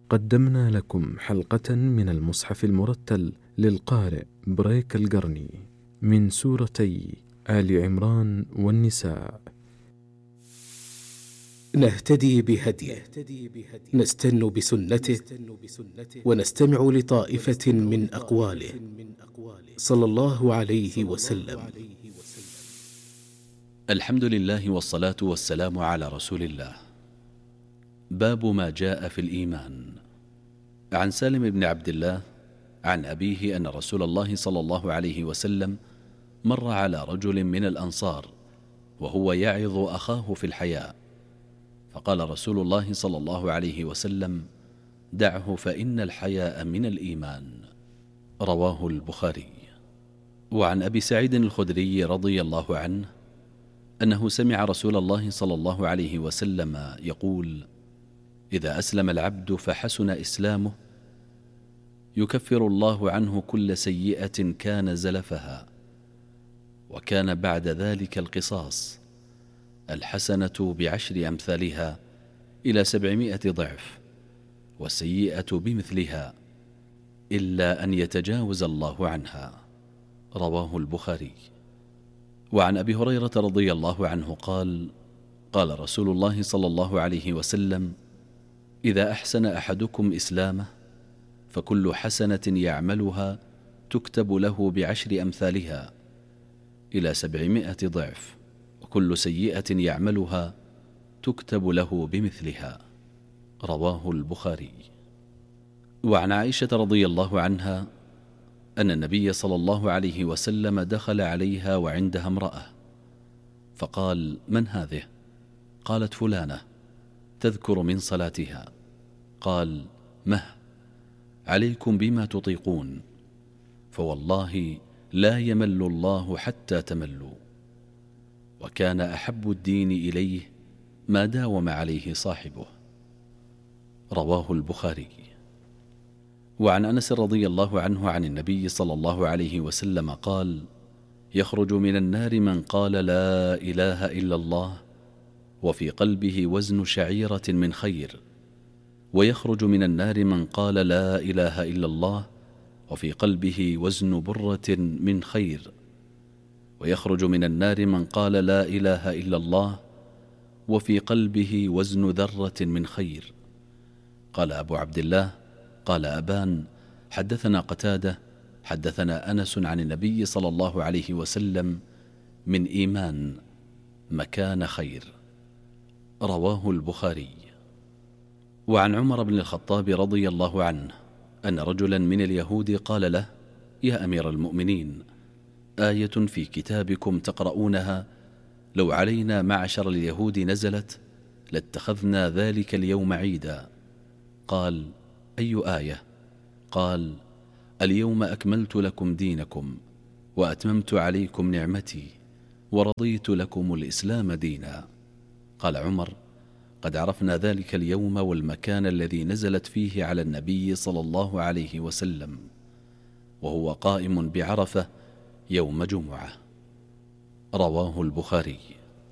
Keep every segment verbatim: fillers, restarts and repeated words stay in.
قدمنا لكم حلقة من المصحف المرتل للقارئ بريك القرني من سورتي آل عمران والنساء. نهتدي بهديه، نستن بسنته، ونستمع لطائفة من أقواله صلى الله عليه وسلم. الحمد لله والصلاة والسلام على رسول الله. باب ما جاء في الإيمان. عن سالم بن عبد الله عن أبيه أن رسول الله صلى الله عليه وسلم مر على رجل من الأنصار وهو يعظ أخاه في الحياء، فقال رسول الله صلى الله عليه وسلم: دعه فإن الحياء من الإيمان. رواه البخاري. وعن أبي سعيد الخدري رضي الله عنه أنه سمع رسول الله صلى الله عليه وسلم يقول: إذا أسلم العبد فحسن إسلامه يكفر الله عنه كل سيئة كان زلفها، وكان بعد ذلك القصاص، الحسنة بعشر أمثالها إلى سبعمائة ضعف، والسيئة بمثلها إلا أن يتجاوز الله عنها. رواه البخاري. وعن أبي هريرة رضي الله عنه قال: قال رسول الله صلى الله عليه وسلم: إذا أحسن أحدكم إسلامه فكل حسنة يعملها تكتب له بعشر أمثالها إلى سبعمائة ضعف، وكل سيئة يعملها تكتب له بمثلها. رواه البخاري. وعن عائشة رضي الله عنها أن النبي صلى الله عليه وسلم دخل عليها وعندها امرأة، فقال: من هذه؟ قالت: فلانة، تذكر من صلاتها. قال: مه، عليكم بما تطيقون، فوالله لا يمل الله حتى تملوا. وكان أحب الدين إليه ما داوم عليه صاحبه. رواه البخاري. وعن أنس رضي الله عنه عن النبي صلى الله عليه وسلم قال: يخرج من النار من قال لا إله إلا الله وفي قلبه وزن شعيرة من خير، ويخرج من النار من قال لا إله إلا الله وفي قلبه وزن برة من خير، ويخرج من النار من قال لا إله إلا الله وفي قلبه وزن ذرة من خير. قال أبو عبد الله: قال أبان: حدثنا قتادة حدثنا أنس عن النبي صلى الله عليه وسلم: من إيمان مكان خير. رواه البخاري. وعن عمر بن الخطاب رضي الله عنه أن رجلا من اليهود قال له: يا أمير المؤمنين، آية في كتابكم تقرؤونها لو علينا معشر اليهود نزلت لاتخذنا ذلك اليوم عيدا. قال: أي آية؟ قال: اليوم أكملت لكم دينكم وأتممت عليكم نعمتي ورضيت لكم الإسلام دينا. قال عمر: قد عرفنا ذلك اليوم والمكان الذي نزلت فيه على النبي صلى الله عليه وسلم، وهو قائم بعرفة يوم جمعة. رواه البخاري.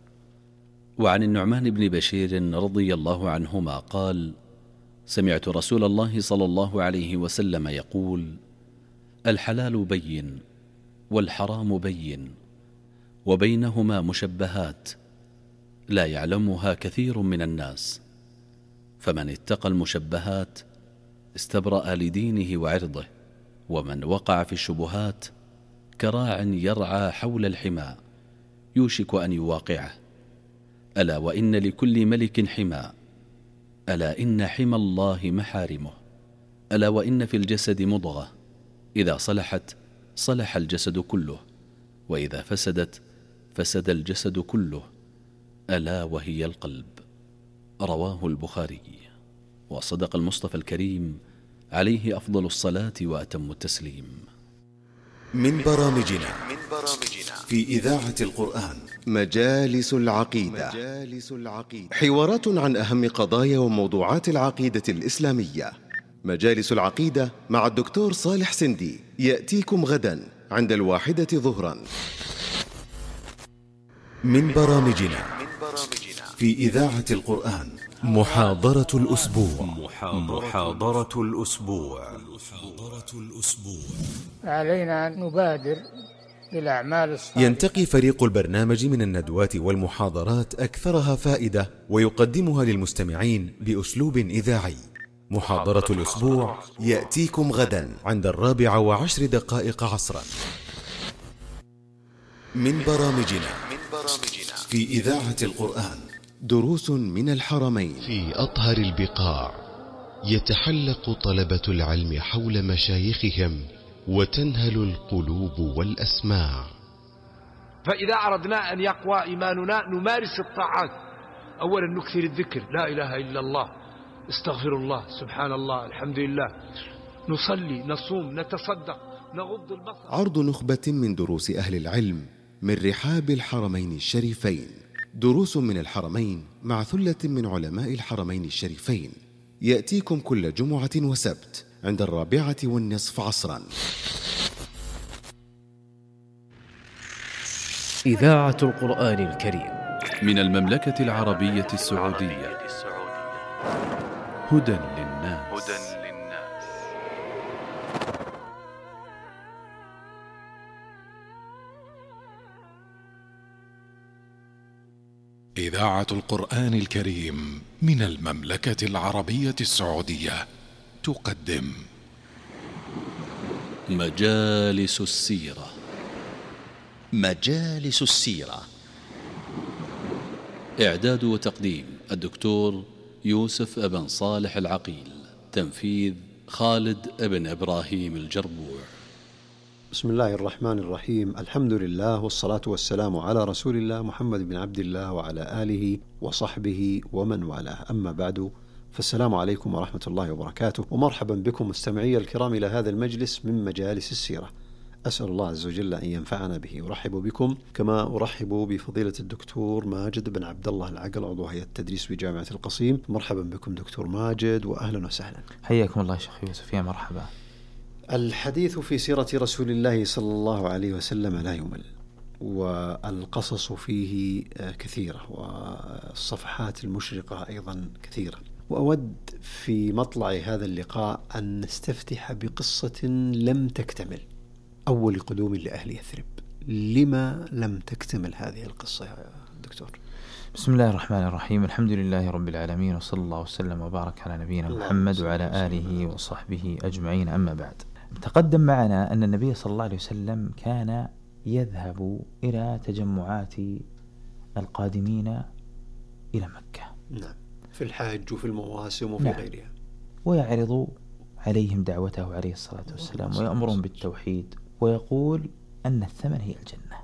وعن النعمان بن بشير رضي الله عنهما قال: سمعت رسول الله صلى الله عليه وسلم يقول: الحلال بين والحرام بين وبينهما مشبهات لا يعلمها كثير من الناس، فمن اتقى المشبهات استبرأ لدينه وعرضه، ومن وقع في الشبهات كراع يرعى حول الحمى يوشك أن يواقعه. ألا وإن لكل ملك حمى، ألا إن حمى الله محارمه. ألا وإن في الجسد مضغة إذا صلحت صلح الجسد كله، وإذا فسدت فسد الجسد كله، ألا وهي القلب. رواه البخاري. وصدق المصطفى الكريم عليه أفضل الصلاة وأتم التسليم. من برامجنا في إذاعة القرآن مجالس العقيدة، حوارات عن أهم قضايا وموضوعات العقيدة الإسلامية. مجالس العقيدة مع الدكتور صالح سندي يأتيكم غدا عند الواحدة ظهرا. من برامجنا في إذاعة القرآن محاضرة الأسبوع. محاضرة الأسبوع. علينا أن نبادر بالأعمال الصالحة. ينتقي فريق البرنامج من الندوات والمحاضرات أكثرها فائدة ويقدمها للمستمعين بأسلوب إذاعي. محاضرة الأسبوع يأتيكم غدا عند الرابعة وعشر دقائق عصرا من برامجنا في إذاعة القرآن. دروس من الحرمين. في أطهر البقاع يتحلق طلبة العلم حول مشايخهم وتنهل القلوب والأسماع. فإذا أردنا أن يقوى إيماننا نمارس الطاعات. أولا نكثر الذكر، لا إله إلا الله، استغفر الله، سبحان الله، الحمد لله، نصلي، نصوم، نتصدق، نغض البصر. عرض نخبة من دروس أهل العلم من رحاب الحرمين الشريفين. دروس من الحرمين مع ثلة من علماء الحرمين الشريفين، يأتيكم كل جمعة وسبت عند الرابعة والنصف عصرا. إذاعة القرآن الكريم من المملكة العربية السعودية. هدى للناس. إذاعة القرآن الكريم من المملكة العربية السعودية تقدم مجالس السيرة. مجالس السيرة. إعداد وتقديم الدكتور يوسف ابن صالح العقيل. تنفيذ خالد ابن إبراهيم الجربوع. بسم الله الرحمن الرحيم. الحمد لله والصلاة والسلام على رسول الله محمد بن عبد الله وعلى آله وصحبه ومن والاه. أما بعد، فالسلام عليكم ورحمة الله وبركاته، ومرحبا بكم مستمعي الكرام إلى هذا المجلس من مجالس السيرة. أسأل الله عز وجل أن ينفعنا به. أرحب بكم كما أرحب بفضيلة الدكتور ماجد بن عبد الله العقل، عضو هيئة التدريس بجامعة القصيم. مرحبا بكم دكتور ماجد وأهلا وسهلا. حياكم الله شيخ يوسف. يا مرحبا. الحديث في سيرة رسول الله صلى الله عليه وسلم لا يمل، والقصص فيه كثيرة، والصفحات المشرقة أيضا كثيرة. وأود في مطلع هذا اللقاء أن نستفتح بقصة لم تكتمل، أول قدوم لأهل يثرب. لما لم تكتمل هذه القصة يا دكتور؟ بسم الله الرحمن الرحيم. الحمد لله رب العالمين، وصلى الله وسلم وبارك على نبينا محمد وعلى آله وصحبه أجمعين. أما بعد، تقدم معنا أن النبي صلى الله عليه وسلم كان يذهب إلى تجمعات القادمين إلى مكة. نعم، في الحج وفي المواسم وفي نعم. غيرها، ويعرض عليهم دعوته عليه الصلاة والسلام، ويأمرهم بالتوحيد، ويقول أن الثمن هي الجنة،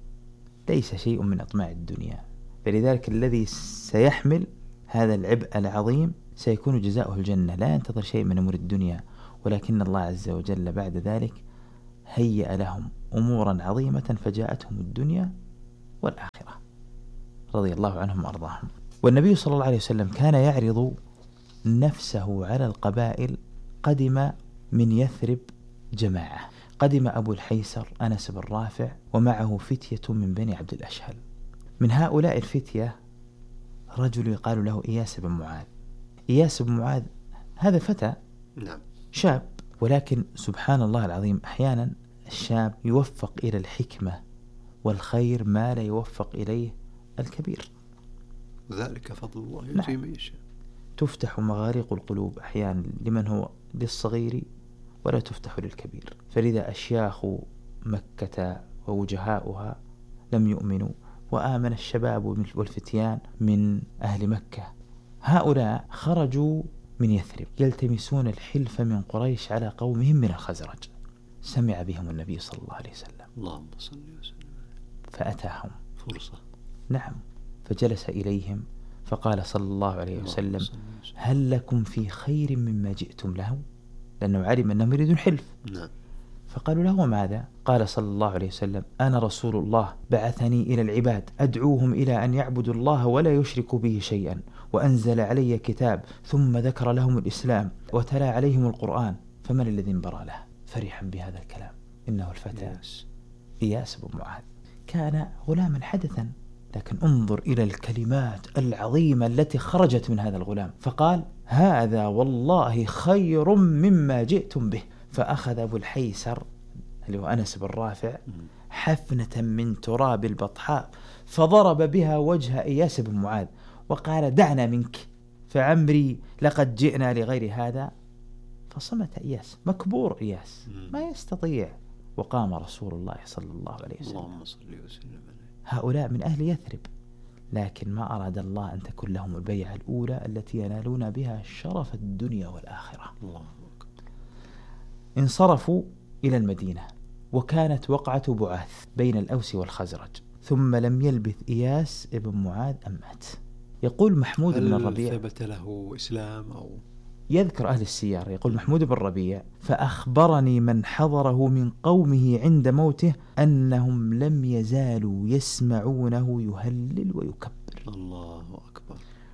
ليس شيء من أطماع الدنيا. فلذلك الذي سيحمل هذا العبء العظيم سيكون جزاؤه الجنة، لا ينتظر شيء من أمور الدنيا. ولكن الله عز وجل بعد ذلك هيأ لهم أمورا عظيمة فجاءتهم الدنيا والآخرة، رضي الله عنهم وأرضاهم. والنبي صلى الله عليه وسلم كان يعرض نفسه على القبائل. قدم من يثرب جماعة، قدم أبو الحيسر أنس بن رافع ومعه فتية من بني عبد الأشهل. من هؤلاء الفتية رجل يقال له إياس بن معاذ. إياس بن معاذ هذا فتى نعم شاب، ولكن سبحان الله العظيم أحيانا الشاب يوفق إلى الحكمة والخير ما لا يوفق إليه الكبير، ذلك فضل الله يؤتيه من يشاء. تفتح مغارق القلوب أحيانا لمن هو للصغير ولا تفتح للكبير. فلذا أشياخ مكة ووجهاؤها لم يؤمنوا، وآمن الشباب والفتيان من أهل مكة. هؤلاء خرجوا من يثرب يلتمسون الحلف من قريش على قومهم من الخزرج. سمع بهم النبي صلى الله عليه وسلم، اللهم صل وسلم، فأتاهم فرصة. نعم، فجلس إليهم فقال صلى الله عليه وسلم: هل لكم في خير مما جئتم له؟ لأنه علم أنهم يريدون حلف. نعم. فقالوا له: وماذا؟ قال صلى الله عليه وسلم: أنا رسول الله بعثني إلى العباد أدعوهم إلى أن يعبدوا الله ولا يشركوا به شيئا، وأنزل علي كتاب، ثم ذكر لهم الإسلام وتلا عليهم القرآن، فمن الذي انبرى له؟ فرحا بهذا الكلام. إنه الفتى إياس بن معاذ، كان غلاما حدثا، لكن انظر إلى الكلمات العظيمة التي خرجت من هذا الغلام. فقال: هذا والله خير مما جئتم به. فأخذ أبو الحيسر اللي هو أنس بن رافع حفنة من تراب البطحاء فضرب بها وجه إياس بن معاذ وقال دعنا منك فعمري لقد جئنا لغير هذا. فصمت إياس، مكبور إياس ما يستطيع. وقام رسول الله صلى الله عليه وسلم. هؤلاء من أهل يثرب، لكن ما أراد الله أن تكون لهم البيعة الأولى التي ينالون بها شرف الدنيا والآخرة. الله. انصرفوا إلى المدينة، وكانت وقعة بعاث بين الأوس والخزرج، ثم لم يلبث إياس ابن معاذ أم مات. يقول محمود بن الربيع، هل ثبت له إسلام أو يذكر أهل السيار، يقول محمود بن الربيع فأخبرني من حضره من قومه عند موته أنهم لم يزالوا يسمعونه يهلل ويكبر الله أكبر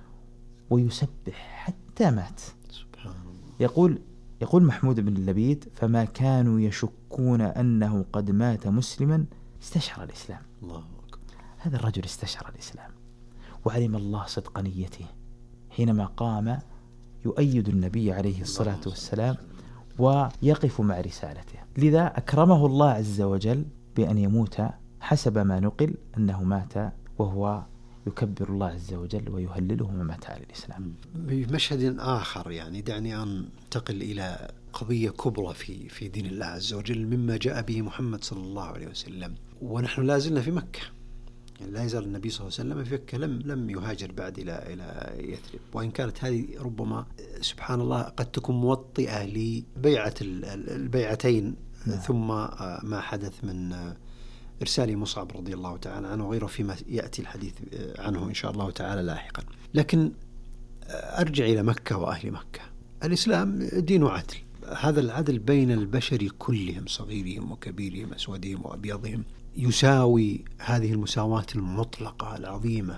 ويسبح حتى مات. سبحان الله. يقول يقول محمود بن اللبيد فما كانوا يشكون أنه قد مات مسلما استشعر الإسلام. الله أكبر. هذا الرجل استشعر الإسلام وعلم الله صدق نيته حينما قام يؤيد النبي عليه الصلاة والسلام ويقف مع رسالته. لذا أكرمه الله عز وجل بأن يموت حسب ما نقل أنه مات وهو يكبر الله عز وجل ويهلله وما مات على الإسلام. بمشهد آخر يعني دعني أنتقل إلى قضية كبرى في في دين الله عز وجل مما جاء به محمد صلى الله عليه وسلم، ونحن لا زلنا في مكة. يعني لا يزال النبي صلى الله عليه وسلم في مكة، لم لم يهاجر بعد إلى إلى يثرب، وإن كانت هذه ربما سبحان الله قد تكون موطئة لبيعة البيعتين ثم ما حدث من إرسال مصعب رضي الله تعالى عنه وغيره فيما يأتي الحديث عنه إن شاء الله تعالى لاحقا. لكن أرجع إلى مكة وأهل مكة. الإسلام دين عدل، هذا العدل بين البشر كلهم صغيرهم وكبيرهم أسودهم وأبيضهم يساوي هذه المساواة المطلقة العظيمة.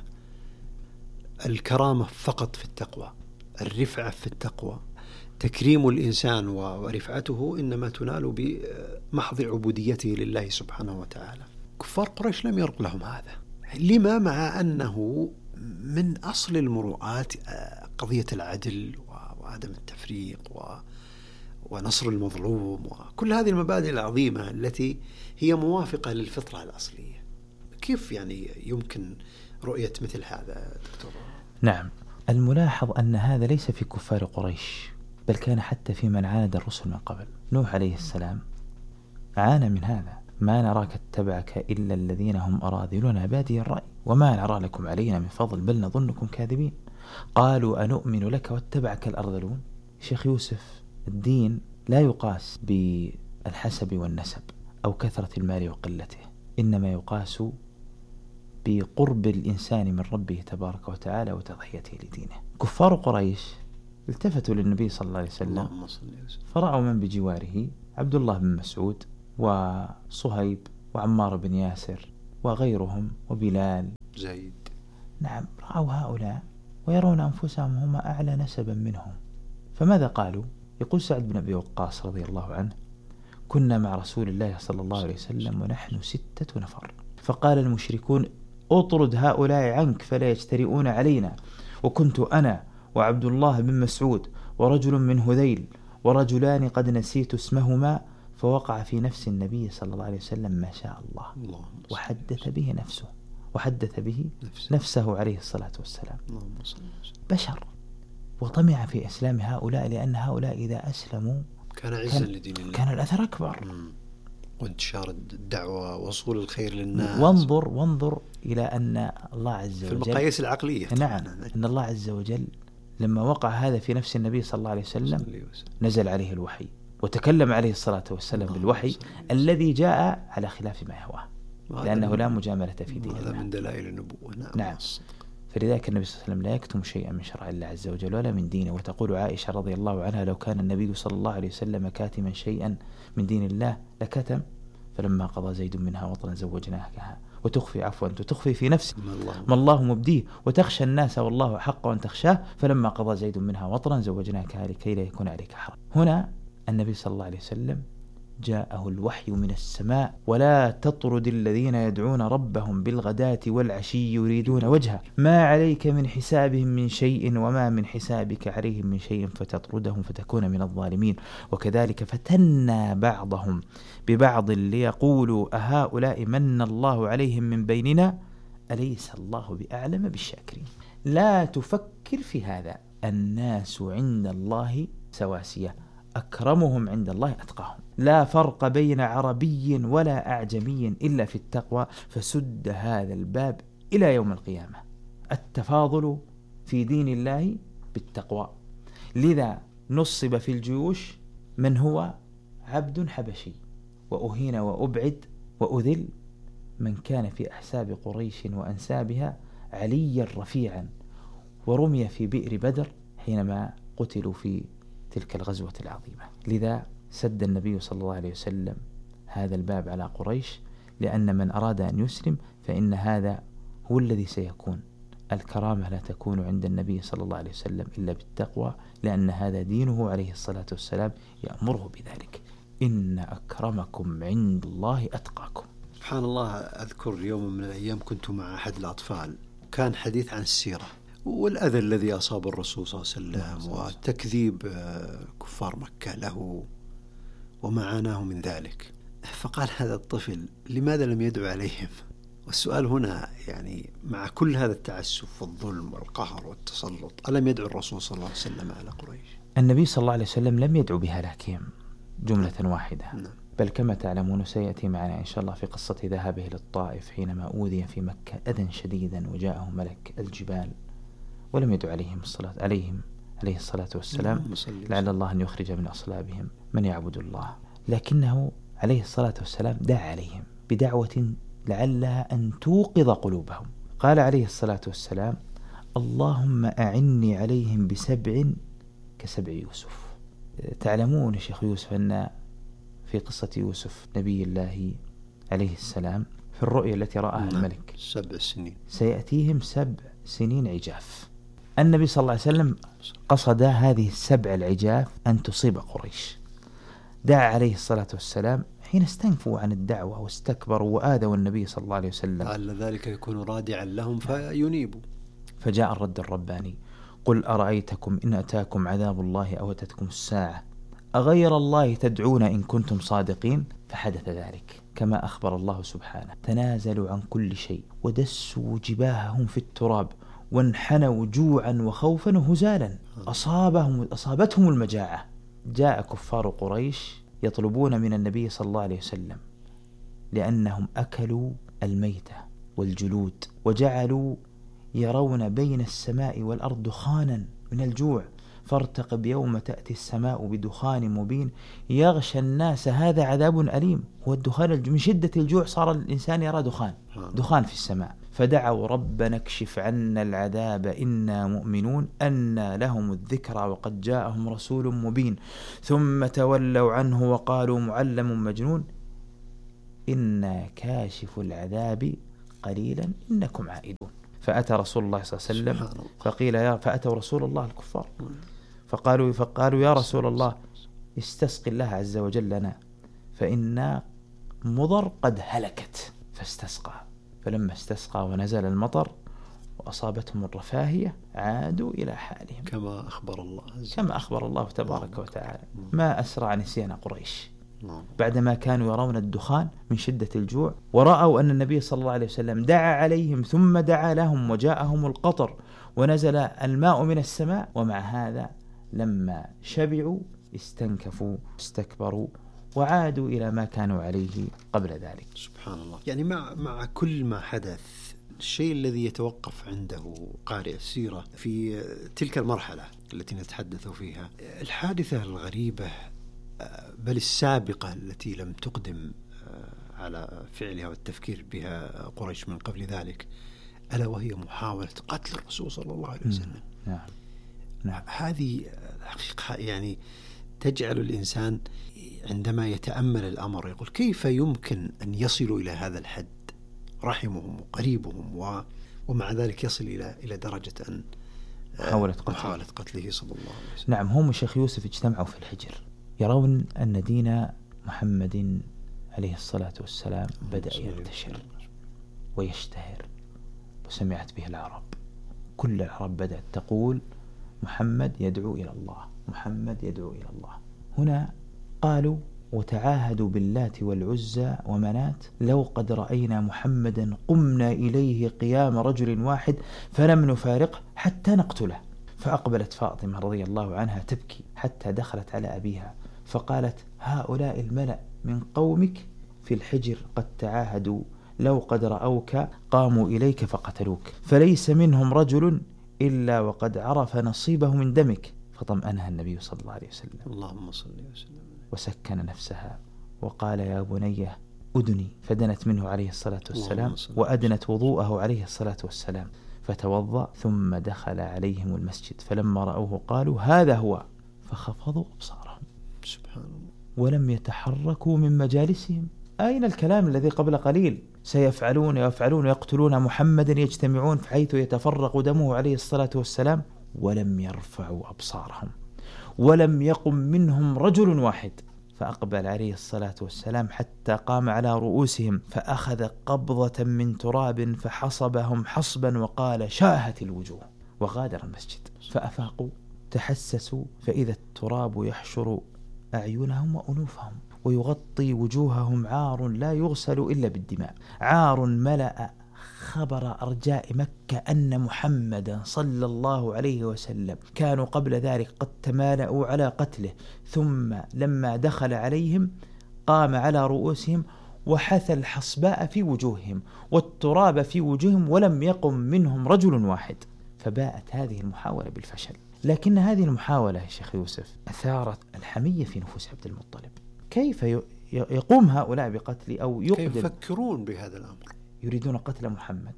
الكرامة فقط في التقوى، الرفعة في التقوى، تكريم الإنسان ورفعته إنما تنال بمحض عبوديته لله سبحانه وتعالى. كفار قريش لم يرق لهم هذا. لما؟ مع أنه من أصل المروءات قضية العدل وعدم التفريق ونصر المظلوم وكل هذه المبادئ العظيمة التي هي موافقة للفطرة الأصلية. كيف يعني يمكن رؤية مثل هذا دكتور؟ نعم، الملاحظ أن هذا ليس في كفار قريش، بل كان حتى في من عاند الرسل من قبل. نوح عليه السلام عانى من هذا. ما نراك اتبعك إلا الذين هم أراذلنا بادي الرأي وما نرى لكم علينا من فضل بل نظنكم كاذبين. قالوا أنؤمن لك واتبعك الأرذلون. شيخ يوسف، الدين لا يقاس بالحسب والنسب أو كثرة المال وقلته، إنما يقاس بقرب الإنسان من ربه تبارك وتعالى وتضحيته لدينه. كفار قريش التفتوا للنبي صلى الله عليه وسلم فرأوا من بجواره عبد الله بن مسعود وصهيب وعمار بن ياسر وغيرهم وبلال زيد. نعم، رأوا هؤلاء ويرون أنفسهم هم أعلى نسبا منهم. فماذا قالوا؟ يقول سعد بن أبي وقاص رضي الله عنه كنا مع رسول الله صلى الله عليه وسلم ونحن ستة نفر، فقال المشركون اطرد هؤلاء عنك فلا يجترئون علينا، وكنت أنا وعبد الله بن مسعود ورجل من هذيل ورجلان قد نسيت اسمهما، فوقع في نفس النبي صلى الله عليه وسلم ما شاء الله وحدث به نفسه وحدث به نفسه عليه الصلاة والسلام. بشر، وطمع في إسلام هؤلاء لأن هؤلاء إذا أسلموا كان عزا لدين الله، كان الأثر أكبر مم. وانتشار الدعوة ووصول الخير للناس. وانظر وانظر إلى أن الله عز وجل في المقاييس العقلية نعم أن الله عز وجل لما وقع هذا في نفس النبي صلى الله عليه وسلم نزل عليه الوحي وتكلم عليه الصلاة والسلام بالوحي الذي جاء على خلاف ما يهواه، لأنه لا مجاملة في دين الله. هذا من دلائل النبوة. نعم, نعم. فلذلك النبي صلى الله عليه وسلم لا يكتم شيئا من شرع الله عز وجل ولا من دينه. وتقول عائشة رضي الله عنها لو كان النبي صلى الله عليه وسلم كاتما شيئا من دين الله لكتم، فلما قضى زيد منها وطرا زوجناكها وتخفي عفوا تخفي في نفسك ما الله مبديه وتخشى الناس والله حق أن تخشاه، فلما قضى زيد منها وطرا زوجناكها لكي لا يكون عليك حرج. هنا النبي صلى الله عليه وسلم جاءه الوحي من السماء ولا تطرد الذين يدعون ربهم بالغداة والعشي يريدون وجهه ما عليك من حسابهم من شيء وما من حسابك عليهم من شيء فتطردهم فتكون من الظالمين وكذلك فتنا بعضهم ببعض ليقولوا أهؤلاء من الله عليهم من بيننا أليس الله بأعلم بالشاكرين. لا تفكر في هذا، الناس عند الله سواسية، أكرمهم عند الله أتقاهم، لا فرق بين عربي ولا أعجمي إلا في التقوى، فسد هذا الباب إلى يوم القيامة. التفاضل في دين الله بالتقوى. لذا نصب في الجيوش من هو عبد حبشي، وأهين وأبعد وأذل من كان في أحساب قريش وأنسابها عليا رفيعا، ورمي في بئر بدر حينما قتلوا في تلك الغزوة العظيمة. لذا سد النبي صلى الله عليه وسلم هذا الباب على قريش، لأن من أراد أن يسلم فإن هذا هو الذي سيكون. الكرامة لا تكون عند النبي صلى الله عليه وسلم إلا بالتقوى، لأن هذا دينه عليه الصلاة والسلام يأمره بذلك. إن أكرمكم عند الله أتقاكم. سبحان الله. أذكر يوم من الأيام كنت مع أحد الأطفال، كان حديث عن السيرة والأذى الذي أصاب الرسول صلى الله عليه وسلم وتكذيب كفار مكة له وما عاناه من ذلك. فقال هذا الطفل لماذا لم يدعو عليهم؟ والسؤال هنا يعني مع كل هذا التعسف والظلم والقهر والتسلط، ألم يدعو الرسول صلى الله عليه وسلم على قريش؟ النبي صلى الله عليه وسلم لم يدعو بهلاكهم جملة واحدة، بل كما تعلمون سيأتي معنا إن شاء الله في قصة ذهابه للطائف حينما أوذي في مكة أذى شديدا وجاءه ملك الجبال ولم يدعو عليهم الصلاة عليهم عليه الصلاة والسلام، لعل الله أن يخرج من أصلابهم من يعبد الله. لكنه عليه الصلاة والسلام دعا عليهم بدعوة لعلها أن توقظ قلوبهم. قال عليه الصلاة والسلام: اللهم أعني عليهم بسبع كسبع يوسف. تعلمون يا شيخ يوسف أن في قصة يوسف نبي الله عليه السلام في الرؤيا التي رآها الملك سبع سنين سيأتيهم سبع سنين عجاف. النبي صلى الله عليه وسلم قصد هذه السبع العجاف أن تصيب قريش. دعا عليه الصلاة والسلام حين استنفوا عن الدعوة واستكبروا وآذوا النبي صلى الله عليه وسلم، لعل ذلك يكون رادعا لهم فينيبوا. فجاء الرد الرباني: قل أرأيتكم إن أتاكم عذاب الله أو أتتكم الساعة أغير الله تدعون إن كنتم صادقين؟ فحدث ذلك كما أخبر الله سبحانه: تنازلوا عن كل شيء ودسوا جباههم في التراب وانحنوا جوعا وخوفا وهزالا، أصابهم أصابتهم المجاعة. جاء كفار قريش يطلبون من النبي صلى الله عليه وسلم لأنهم أكلوا الميتة والجلود وجعلوا يرون بين السماء والأرض دخانا من الجوع، فارتقب يوم تأتي السماء بدخان مبين يغشى الناس هذا عذاب أليم. والدخان من شدة الجوع صار الإنسان يرى دخان دخان في السماء. فدعوا ربنا اكشف عنا العذاب إنا مؤمنون أنى لهم الذكرى وقد جاءهم رسول مبين ثم تولوا عنه وقالوا معلم مجنون إنا كاشف العذاب قليلا إنكم عائدون. فأتى رسول الله صلى الله عليه وسلم فقيل يا فأتوا رسول الله الكفار فقالوا فقالوا يا رسول الله استسقي الله عز وجل لنا فإن مضر قد هلكت. فاستسقى، فلما استسقى ونزل المطر وأصابتهم الرفاهية عادوا إلى حالهم كما أخبر الله كما أخبر الله تبارك وتعالى. ما أسرع نسيان قريش بعدما كانوا يرون الدخان من شدة الجوع ورأوا أن النبي صلى الله عليه وسلم دعا عليهم ثم دعا لهم وجاءهم القطر ونزل الماء من السماء، ومع هذا لما شبعوا استنكفوا استكبروا وعادوا إلى ما كانوا عليه قبل ذلك. سبحان الله. يعني مع مع كل ما حدث، الشيء الذي يتوقف عنده قارئ السيرة في تلك المرحلة التي نتحدث فيها، الحادثة الغريبة بل السابقة التي لم تقدم على فعلها والتفكير بها قريش من قبل ذلك، ألا وهي محاولة قتل الرسول صلى الله عليه وسلم. نعم. نعم. هذه حقيقة يعني تجعل الإنسان عندما يتأمل الأمر يقول كيف يمكن أن يصلوا إلى هذا الحد رحمهم وقريبهم و ومع ذلك يصل إلى إلى درجة أن محاولة قتله. محاولة قتله صلى الله عليه وسلم. نعم. هم الشيخ يوسف اجتمعوا في الحجر يرون أن دين محمد عليه الصلاة والسلام بدأ ينتشر ويشتهر، وسمعت به العرب، كل العرب بدأت تقول محمد يدعو إلى الله، محمد يدعو إلى الله. هنا قالوا وتعاهدوا باللات والعزى ومنات لو قد رأينا محمدا قمنا إليه قيام رجل واحد فلم نفارقه حتى نقتله. فأقبلت فاطمة رضي الله عنها تبكي حتى دخلت على أبيها فقالت هؤلاء الملأ من قومك في الحجر قد تعاهدوا لو قد رأوك قاموا إليك فقتلوك، فليس منهم رجل إلا وقد عرف نصيبه من دمك. فطمأنها النبي صلى الله عليه وسلم اللهم صل وسلم وسكن نفسها وقال يا بني أدني، فدنت منه عليه الصلاة والسلام وأدنت وضوءه عليه الصلاة والسلام فتوضأ ثم دخل عليهم المسجد، فلما رأوه قالوا هذا هو، فخفضوا أبصارهم سبحان الله ولم يتحركوا من مجالسهم. أين الكلام الذي قبل قليل سيفعلون يفعلون يقتلون محمدا يجتمعون حيث يتفرق دمه عليه الصلاة والسلام، ولم يرفعوا أبصارهم ولم يقم منهم رجل واحد. فأقبل عليه الصلاة والسلام حتى قام على رؤوسهم فأخذ قبضة من تراب فحصبهم حصبا وقال شاهت الوجوه، وغادر المسجد. فأفاقوا تحسسوا فإذا التراب يحشر أعينهم وأنوفهم ويغطي وجوههم عار لا يغسل إلا بالدماء، عار ملأ خبر أرجاء مكة أن محمدا صلى الله عليه وسلم كانوا قبل ذلك قد تمالأوا على قتله، ثم لما دخل عليهم قام على رؤوسهم وحث الحصباء في وجوههم والتراب في وجوههم ولم يقم منهم رجل واحد. فباءت هذه المحاولة بالفشل، لكن هذه المحاولة يا شيخ يوسف أثارت الحمية في نفوس عبد المطلب. كيف يقوم هؤلاء بقتل أو يقتل؟ كيف يفكرون بهذا الأمر؟ يريدون قتل محمد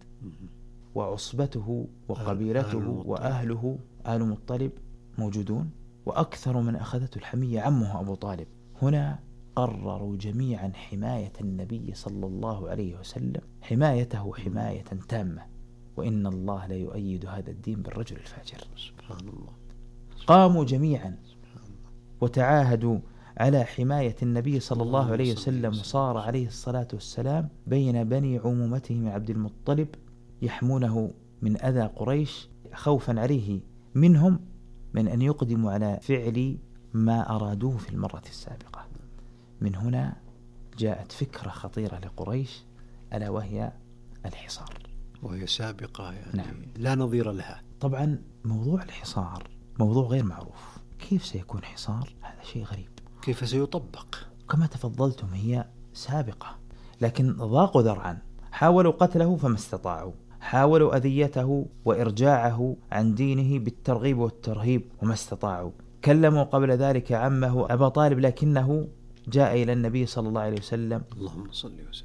وعصبته وقبيلته وأهله آل مطلب موجودون، وأكثر من أخذته الحمية عمه أبو طالب. هنا قرروا جميعا حماية النبي صلى الله عليه وسلم، حمايته حماية تامة، وإن الله لا يؤيد هذا الدين بالرجل الفاجر. سبحان الله. قاموا جميعا وتعاهدوا على حماية النبي صلى الله عليه وسلم، وصار عليه الصلاة والسلام بين بني عمومته من عبد المطلب يحمونه من أذى قريش خوفا عليه منهم من أن يقدموا على فعل ما أرادوه في المرة السابقة. من هنا جاءت فكرة خطيرة لقريش ألا وهي الحصار، وهي سابقة يعني نعم. لا نظير لها. طبعا موضوع الحصار موضوع غير معروف، كيف سيكون حصار؟ هذا شيء غريب. كيف سيطبق؟ كما تفضلتم هي سابقة، لكن ضاقوا ذرعا، حاولوا قتله فما استطاعوا، حاولوا أذيته وإرجاعه عن دينه بالترغيب والترهيب وما استطاعوا، كلموا قبل ذلك عمه أبا طالب لكنه جاء إلى النبي صلى الله عليه وسلم اللهم صل وسلم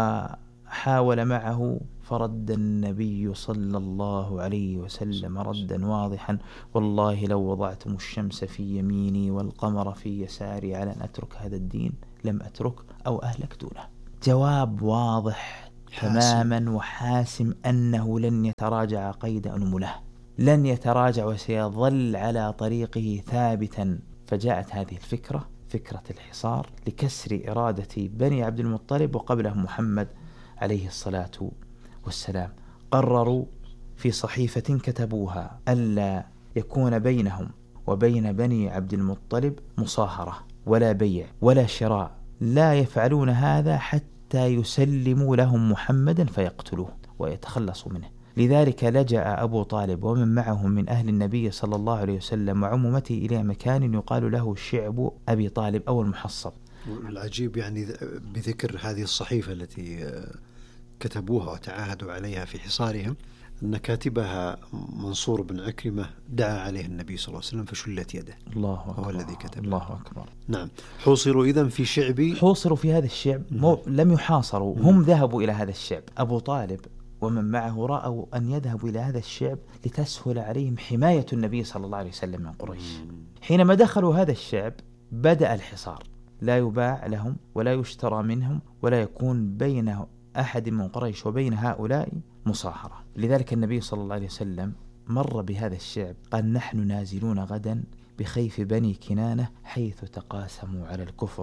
وحاول معه فرد النبي صلى الله عليه وسلم ردا واضحا والله لو وضعتم الشمس في يميني والقمر في يساري على أن أترك هذا الدين لم أترك أو أهلك دونه. جواب واضح حاسم. تماما وحاسم أنه لن يتراجع قيد أنمله، لن يتراجع وسيظل على طريقه ثابتا. فجاءت هذه الفكرة، فكرة الحصار، لكسر إرادة بني عبد المطلب وقبلهم محمد عليه الصلاة والسلام. قرروا في صحيفة كتبوها ألا يكون بينهم وبين بني عبد المطلب مصاهرة ولا بيع ولا شراء، لا يفعلون هذا حتى يسلموا لهم محمدا فيقتلوه ويتخلصوا منه. لذلك لجأ أبو طالب ومن معه من أهل النبي صلى الله عليه وسلم وعمومته إلى مكان يقال له شعب أبي طالب أو المحصب. العجيب يعني بذكر هذه الصحيفة التي كتبوها وتعاهدوا عليها في حصارهم أن كاتبها منصور بن عكرمة دعا عليه النبي صلى الله عليه وسلم فشلت يده. الله أكبر. هو الذي كتب. الله أكبر. نعم. حوصروا إذن في شعب، حوصروا في هذا الشعب، مو لم يحاصروا، هم ذهبوا إلى هذا الشعب. أبو طالب ومن معه رأوا أن يذهبوا إلى هذا الشعب لتسهل عليهم حماية النبي صلى الله عليه وسلم من قريش. حينما دخلوا هذا الشعب بدأ الحصار، لا يباع لهم ولا يشترى منهم ولا يكون بين أحد من قريش وبين هؤلاء مصاهرة. لذلك النبي صلى الله عليه وسلم مر بهذا الشعب قال نحن نازلون غدا بخيف بني كنانة حيث تقاسموا على الكفر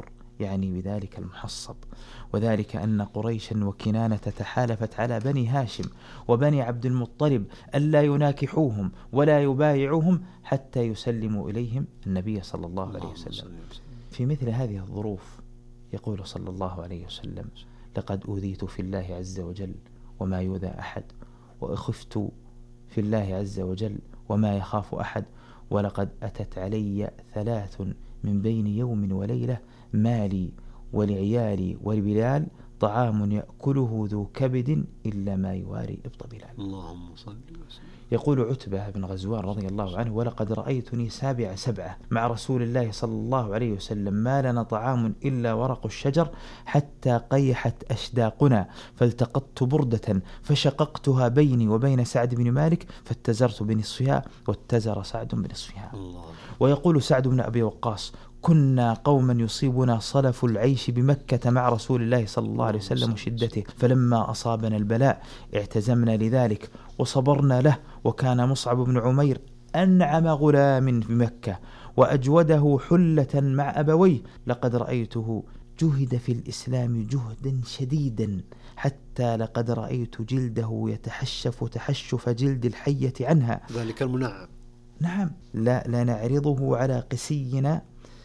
يعني بذلك المحصب، وذلك أن قريشا وكنانة تحالفت على بني هاشم وبني عبد المطلب ألا يناكحوهم ولا يبايعوهم حتى يسلموا إليهم النبي صلى الله عليه وسلم. في مثل هذه الظروف يقول صلى الله عليه وسلم: لقد أوذيت في الله عز وجل وما يؤذى أحد، وأخفت في الله عز وجل وما يخاف أحد، ولقد أتت علي ثلاث من بين يوم وليلة، مالي ولعيالي ولبلال طعام يأكله ذو كبد إلا ما يواري إبط بلال. اللهم صل وسلم. يقول عتبة بن غزوان رضي الله عنه: ولقد رأيتني سابع سبعة مع رسول الله صلى الله عليه وسلم، ما لنا طعام إلا ورق الشجر حتى قيحت أشداقنا، فالتقطت بردة فشققتها بيني وبين سعد بن مالك فاتزرت بنصفها واتزر سعد بنصفها. الله. ويقول سعد بن أبي وقاص: كنا قوما يصيبنا صلف العيش بمكة مع رسول الله صلى الله عليه وسلم وشدته، فلما أصابنا البلاء اعتزمنا لذلك وصبرنا له. وكان مصعب بن عمير أنعم غلام بمكة وأجوده حلة مع أبويه، لقد رأيته جهد في الإسلام جهدا شديدا حتى لقد رأيت جلده يتحشف تحشف جلد الحية عنها. ذلك المنعم. نعم. لا, لا نعرضه على قسينا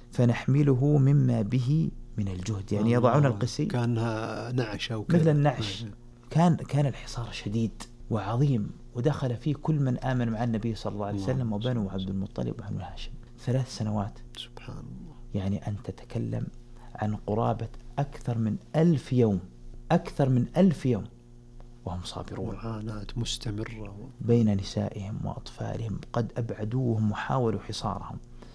فنحمله مما به من الجهد، يعني يضعون القسي كانها نعش أو مثل النعش. كان كان الحصار شديد وعظيم، ودخل فيه كل من آمن مع النبي صلى الله عليه وسلم وبنو عبد المطلب وبنو هاشم ثلاث سنوات. سبحان الله. يعني أنت تتكلم عن قرابة أكثر من ألف يوم، أكثر من ألف يوم وهم صابرون، معاناة مستمرة بين نسائهم وأطفالهم، قد أبعدوهم وحاولوا حصارهم.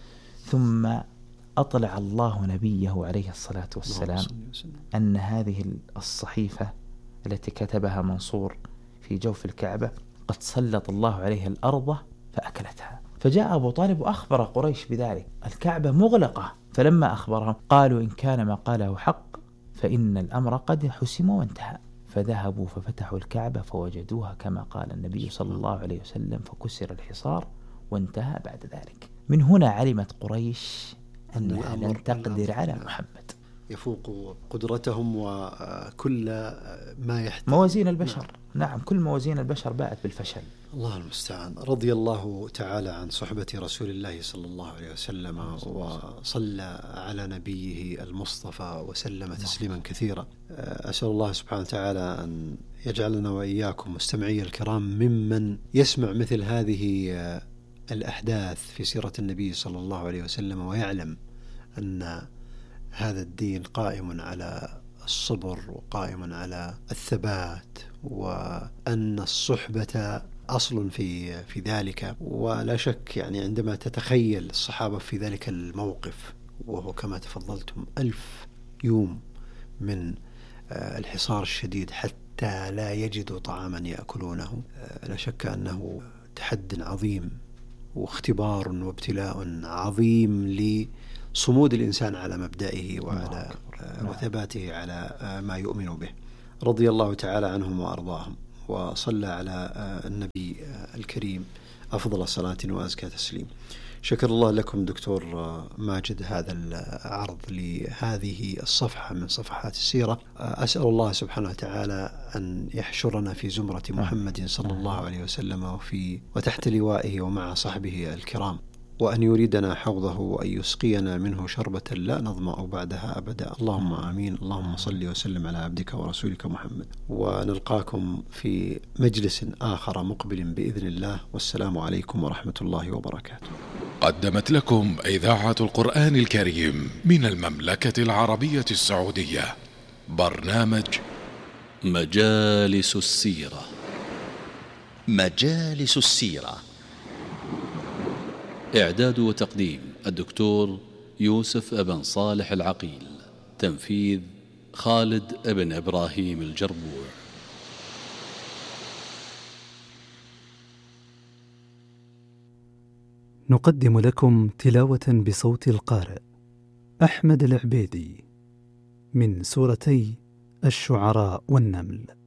ثم أطلع الله نبيه عليه الصلاة والسلام أن هذه الصحيفة التي كتبها منصور في جوف الكعبة قد سلط الله عليها الأرض فأكلتها. فجاء أبو طالب وأخبر قريش بذلك، الكعبة مغلقة. فلما أخبرهم قالوا: إن كان ما قاله حق فإن الأمر قد حسم وانتهى. فذهبوا ففتحوا الكعبة فوجدوها كما قال النبي صلى الله عليه وسلم، فكسر الحصار وانتهى بعد ذلك. من هنا علمت قريش أنها لن تقدر على محمد، يفوق قدرتهم وكل ما يحتاج موازين البشر. نعم. نعم، كل موازين البشر باءت بالفشل. الله المستعان. رضي الله تعالى عن صحبة رسول الله صلى الله عليه وسلم، وصلى على نبيه المصطفى وسلم تسليما كثيرا. أسأل الله سبحانه وتعالى أن يجعلنا وإياكم مستمعي الكرام ممن يسمع مثل هذه الأحداث في سيرة النبي صلى الله عليه وسلم ويعلم أن هذا الدين قائم على الصبر وقائم على الثبات، وأن الصحبة أصل في في ذلك. ولا شك يعني عندما تتخيل الصحابة في ذلك الموقف، وهو كما تفضلتم ألف يوم من الحصار الشديد حتى لا يجدوا طعاما يأكلونه، لا شك أنه تحد عظيم واختبار وابتلاء عظيم لصمود الإنسان على مبدئه وعلى وثباته على ما يؤمن به. رضي الله تعالى عنهم وأرضاهم، وصلى على النبي الكريم أفضل الصلاة وأزكى تسليم. شكر الله لكم دكتور ماجد هذا العرض لهذه الصفحة من صفحات السيرة. أسأل الله سبحانه وتعالى أن يحشرنا في زمرة محمد صلى الله عليه وسلم وفي وتحت لوائه ومع صحبه الكرام، وأن يريدنا حوضه وأن يسقينا منه شربة لا نظمأ بعدها أبدا. اللهم آمين. اللهم صل وسلم على عبدك ورسولك محمد، ونلقاكم في مجلس آخر مقبل بإذن الله، والسلام عليكم ورحمة الله وبركاته. قدمت لكم إذاعة القرآن الكريم من المملكة العربية السعودية برنامج مجالس السيرة. مجالس السيرة، إعداد وتقديم الدكتور يوسف ابن صالح العقيل، تنفيذ خالد ابن إبراهيم الجربوع. نقدم لكم تلاوة بصوت القارئ أحمد العبيدي من سورتي الشعراء والنمل.